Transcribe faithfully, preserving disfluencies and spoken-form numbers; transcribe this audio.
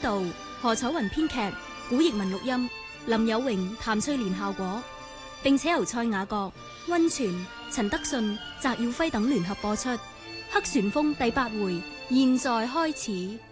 導，何楚雲編劇，古譯文錄音，林有榮、譚翠蓮效果，並且由蔡雅閣、溫泉、陳德信、翟耀輝等聯合播出。黑旋風第八回，現在開始。